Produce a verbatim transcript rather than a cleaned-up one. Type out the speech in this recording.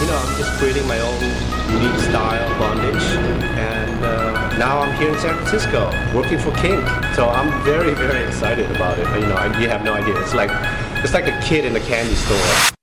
you know, I'm just creating my own unique style bondage. And uh, now I'm here in San Francisco working for Kink. So I'm very, very excited about it. You know, I, you have no idea. It's like, it's like a kid in a candy store.